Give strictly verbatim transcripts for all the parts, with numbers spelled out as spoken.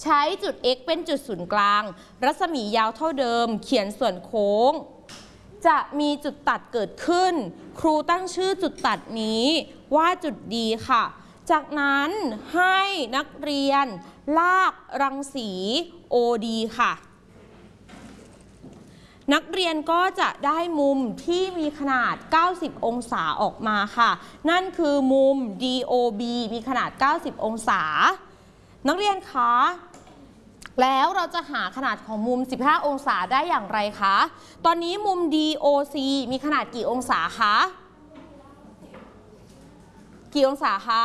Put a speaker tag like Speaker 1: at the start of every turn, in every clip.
Speaker 1: ใช้จุด x เป็นจุดศูนย์กลางรัศมียาวเท่าเดิมเขียนส่วนโค้งจะมีจุดตัดเกิดขึ้นครูตั้งชื่อจุดตัดนี้ว่าจุด D ค่ะจากนั้นให้นักเรียนลากรังสี โอ ดี ค่ะนักเรียนก็จะได้มุมที่มีขนาดเก้าสิบองศาออกมาค่ะนั่นคือมุม ดี โอ บี มีขนาดเก้าสิบองศานักเรียนคะแล้วเราจะหาขนาดของมุมสิบห้าองศาได้อย่างไรคะตอนนี้มุม ดี โอ ซี มีขนาดกี่องศาคะกี่องศาคะ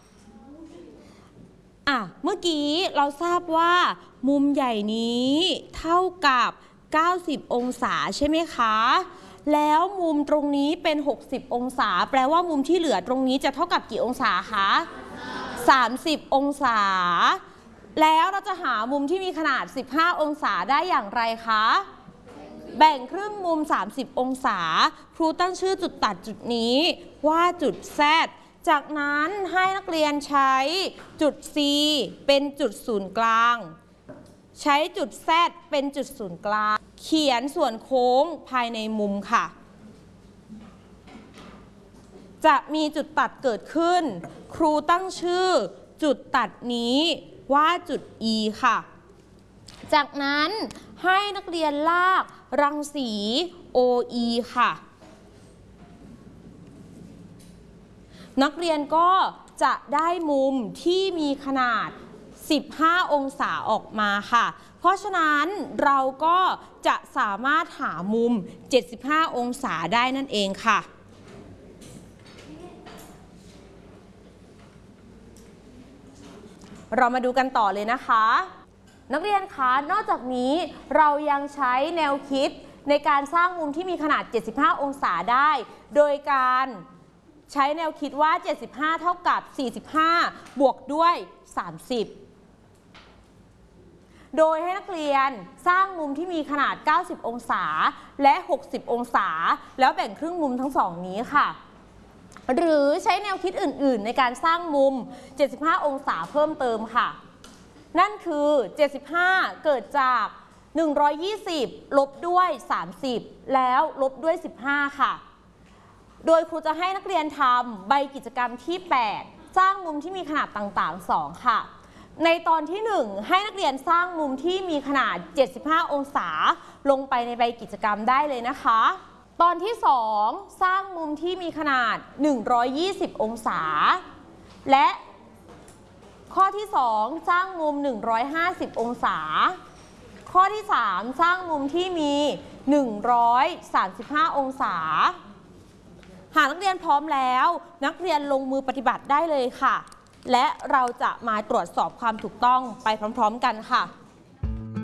Speaker 1: อ่ะเมื่อกี้เราทราบว่ามุมใหญ่นี้เท่ากับเก้าสิบองศาใช่ไหมคะแล้วมุมตรงนี้เป็นหกสิบองศาแปลว่ามุมที่เหลือตรงนี้จะเท่ากับกี่องศาคะสามสิบองศาแล้วเราจะหามุมที่มีขนาดสิบห้าองศาได้อย่างไรคะแบ่งครึ่งมุมสามสิบองศาครูตั้งชื่อจุดตัดจุดนี้ว่าจุด Z จากนั้นให้นักเรียนใช้จุด C เป็นจุดศูนย์กลางใช้จุด Z เป็นจุดศูนย์กลางเขียนส่วนโค้งภายในมุมค่ะจะมีจุดตัดเกิดขึ้นครูตั้งชื่อจุดตัดนี้ว่าจุด E ค่ะจากนั้นให้นักเรียนลากรังสี โอ อี ค่ะนักเรียนก็จะได้มุมที่มีขนาดสิบห้าองศาออกมาค่ะเพราะฉะนั้นเราก็จะสามารถหามุมเจ็ดสิบห้าองศาได้นั่นเองค่ะเรามาดูกันต่อเลยนะคะนักเรียนคะนอกจากนี้เรายังใช้แนวคิดในการสร้างมุมที่มีขนาดเจ็ดสิบห้าองศาได้โดยการใช้แนวคิดว่าเจ็ดสิบห้าเท่ากับสี่สิบห้าบวกด้วยสามสิบโดยให้นักเรียนสร้างมุมที่มีขนาดเก้าสิบองศาและหกสิบองศาแล้วแบ่งครึ่งมุมทั้งสองนี้ค่ะหรือใช้แนวคิดอื่นๆในการสร้างมุมเจ็ดสิบห้าองศาเพิ่มเติมค่ะนั่นคือเจ็ดสิบห้าเกิดจากหนึ่งร้อยยี่สิบลบด้วยสามสิบแล้วลบด้วยสิบห้าค่ะโดยครูจะให้นักเรียนทำใบกิจกรรมที่แปดสร้างมุมที่มีขนาดต่างๆสองค่ะในตอนที่หนึ่งให้นักเรียนสร้างมุมที่มีขนาดเจ็ดสิบห้าองศาลงไปในใบกิจกรรมได้เลยนะคะตอนที่สองสร้างมุมที่มีขนาดหนึ่งร้อยยี่สิบองศาและข้อที่สองสร้างมุมหนึ่งร้อยห้าสิบองศาข้อที่สามสร้างมุมที่มีหนึ่งร้อยสามสิบห้าองศาหากนักเรียนพร้อมแล้วนักเรียนลงมือปฏิบัติได้เลยค่ะและเราจะมาตรวจสอบความถูกต้องไปพร้อมๆกันค่ะ